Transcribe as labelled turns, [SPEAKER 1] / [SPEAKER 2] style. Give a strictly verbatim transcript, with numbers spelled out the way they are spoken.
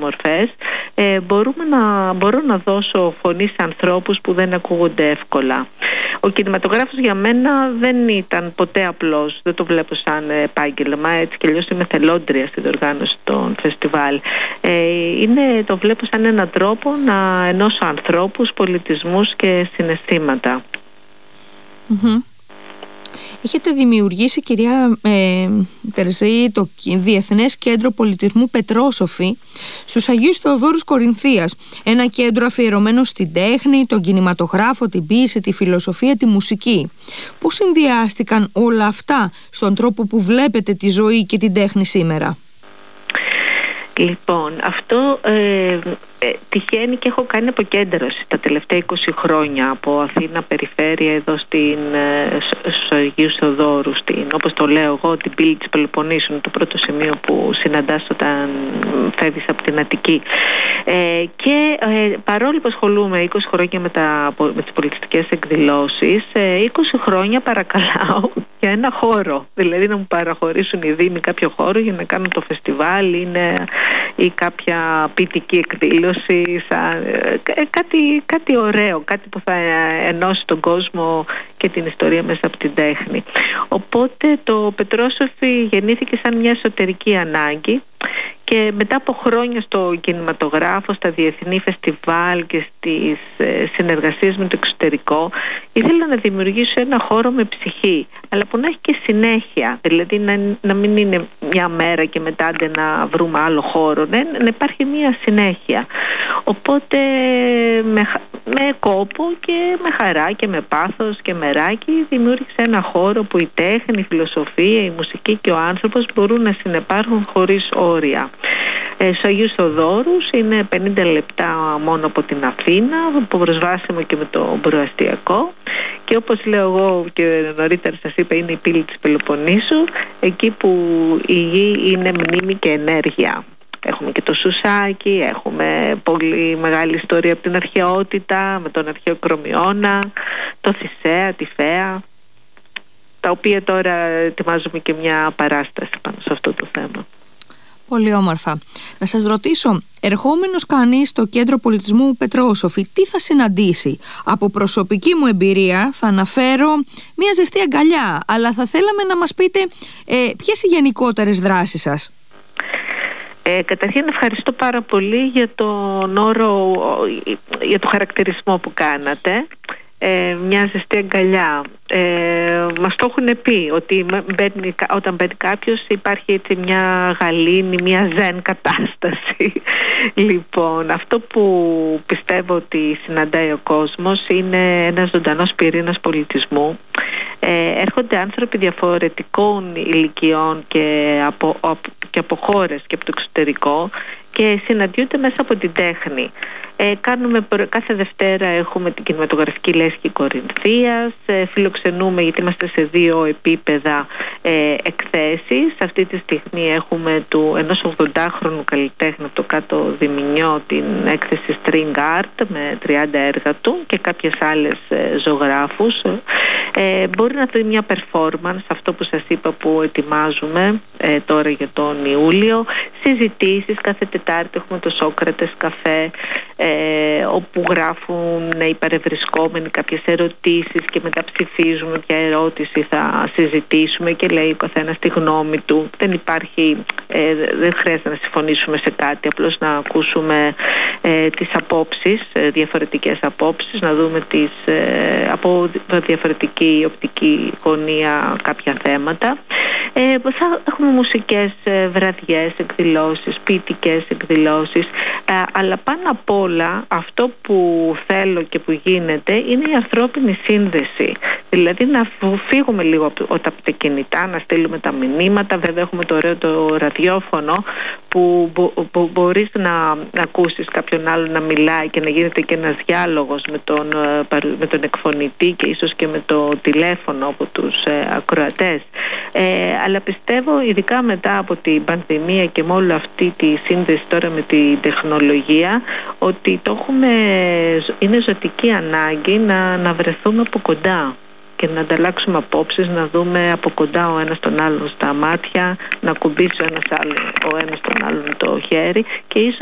[SPEAKER 1] μορφές, ε, μπορούμε να, μπορώ να δώσω φωνή σε ανθρώπους που δεν ακούγονται εύκολα. Ο κινηματογράφος για μένα δεν ήταν ποτέ απλός, δεν το βλέπω σαν επάγγελμα, έτσι κι αλλιώς είμαι θελόντρια στην οργάνωση των φεστιβάλ. Ε, είναι, το βλέπω σαν έναν τρόπο να ενώσω ανθρώπους, πολιτισμούς και συναισθήματα.
[SPEAKER 2] Mm-hmm. Έχετε δημιουργήσει, κυρία ε, Τερζή, το Διεθνές Κέντρο Πολιτισμού Πετρόσοφη στους Αγίους Θεοδόρους Κορινθίας. Ένα κέντρο αφιερωμένο στην τέχνη, τον κινηματογράφο, την ποίηση, τη φιλοσοφία, τη μουσική. Πώς συνδυάστηκαν όλα αυτά στον τρόπο που βλέπετε τη ζωή και την τέχνη σήμερα?
[SPEAKER 1] Λοιπόν, αυτό ε, ε, τυχαίνει και έχω κάνει αποκέντρωση τα τελευταία είκοσι χρόνια από Αθήνα περιφέρεια εδώ στην, ε, στους Αγίους Θεοδόρους, στην, όπως το λέω εγώ, την πύλη της Πελοποννήσου, το πρώτο σημείο που συναντάς όταν φεύγεις από την Αττική. Ε, και ε, παρόλο που ασχολούμαι είκοσι χρόνια με, τα, με τις πολιτιστικές εκδηλώσεις, ε, είκοσι χρόνια παρακαλάω για ένα χώρο, δηλαδή να μου παραχωρήσουν οι Δήμοι κάποιο χώρο για να κάνω το φεστιβάλ είναι, ή κάποια ποιητική εκδήλωση, σαν, ε, κάτι, κάτι ωραίο, κάτι που θα ενώσει τον κόσμο και την ιστορία μέσα από την τέχνη. Οπότε το Πετρόσοφη γεννήθηκε σαν μια εσωτερική ανάγκη και μετά από χρόνια στο κινηματογράφο, στα διεθνή φεστιβάλ και στις ε, συνεργασίες με το εξωτερικό, ήθελα να δημιουργήσω ένα χώρο με ψυχή, αλλά που να έχει και συνέχεια, δηλαδή να, να μην είναι μια μέρα και μετά να βρούμε άλλο χώρο, ναι, να υπάρχει μια συνέχεια. Οπότε με, με κόπο και με χαρά και με πάθος και με ράκι δημιούργησα ένα χώρο που η τέχνη, η φιλοσοφία, η μουσική και ο άνθρωπος μπορούν να συνεπάρχουν χωρίς όρια. Ε, στους Αγίους Θεοδόρους είναι πενήντα λεπτά μόνο από την Αθήνα, προσβάσιμο και με το προαστιακό, και όπως λέω εγώ και νωρίτερα σας είπα, είναι η πύλη της Πελοποννήσου, εκεί που η γη είναι μνήμη και ενέργεια. Έχουμε και το Σουσάκι, έχουμε πολύ μεγάλη ιστορία από την αρχαιότητα, με τον αρχαίο Κρομιώνα, το Θησέα, τη Φαία, τα οποία τώρα ετοιμάζουμε και μια παράσταση πάνω σε αυτό το θέμα.
[SPEAKER 2] Πολύ όμορφα. Να σας ρωτήσω, ερχόμενος κανείς στο Κέντρο Πολιτισμού Πετρόσοφη, τι θα συναντήσει? Από προσωπική μου εμπειρία θα αναφέρω μια ζεστή αγκαλιά, αλλά θα θέλαμε να μας πείτε ε, ποιες οι γενικότερες δράσεις σας.
[SPEAKER 1] Ε, καταρχήν ευχαριστώ πάρα πολύ για τον όρο, για το χαρακτηρισμό που κάνατε. Ε, μια ζεστή αγκαλιά. Ε, μας το έχουν πει ότι μπαίνει, όταν μπαίνει κάποιος υπάρχει έτσι μια γαλήνη, μια ζεν κατάσταση. Λοιπόν, αυτό που πιστεύω ότι συναντάει ο κόσμος είναι ένας ζωντανός πυρήνας πολιτισμού. Ε, έρχονται άνθρωποι διαφορετικών ηλικιών και από, και από χώρες και από το εξωτερικό και συναντιούνται μέσα από την τέχνη. Ε, κάνουμε, κάθε Δευτέρα έχουμε την κινηματογραφική λέσχη Κορινθίας, ε, φιλοξενούμε, γιατί είμαστε σε δύο επίπεδα, ε, εκθέσεις. Αυτή τη στιγμή έχουμε του ενός ογδοντάχρονου καλλιτέχνη από το κάτω Διμηνιό την έκθεση String Art με τριάντα έργα του και κάποιες άλλες ε, ζωγράφους. Ε, μπορεί να δει μια performance, αυτό που σας είπα που ετοιμάζουμε ε, τώρα για τον Ιούλιο. Συζητήσεις, κάθε Τετάρτη έχουμε το Σόκρατες Καφέ, ε, όπου γράφουν οι παρευρισκόμενοι κάποιες ερωτήσεις και μετά ψηφίζουμε ποια ερώτηση θα συζητήσουμε και λέει ο καθένας τη γνώμη του. Δεν υπάρχει, ε, δεν χρειάζεται να συμφωνήσουμε σε κάτι, απλώς να ακούσουμε ε, τις απόψεις, ε, διαφορετικές απόψεις, να δούμε τις, ε, από διαφορετική οπτική γωνία κάποια θέματα. Ε, θα έχουμε μουσικές ε, βραδιές, εκδηλώσεις, ποιητικές εκδηλώσεις, ε, αλλά πάνω απ' όλα αυτό που θέλω και που γίνεται είναι η ανθρώπινη σύνδεση. Δηλαδή να φύγουμε λίγο από τα κινητά, να στείλουμε τα μηνύματα. Βέβαια έχουμε το ωραίο το ραδιόφωνο που, μπο, που μπορείς να, να ακούσεις κάποιον άλλο να μιλάει και να γίνεται και ένας διάλογος με τον, με τον εκφωνητή και ίσως και με το τηλέφωνο από τους ε, ακροατές. Ε, αλλά πιστεύω ειδικά μετά από την πανδημία και με όλη αυτή τη σύνδεση τώρα με την τεχνολογία ότι το έχουμε, είναι ζωτική ανάγκη να, να βρεθούμε από κοντά και να ανταλλάξουμε απόψεις, να δούμε από κοντά ο ένας τον άλλον στα μάτια, να κουμπίσει ο ένας, άλλο, ο ένας τον άλλον το χέρι και ίσως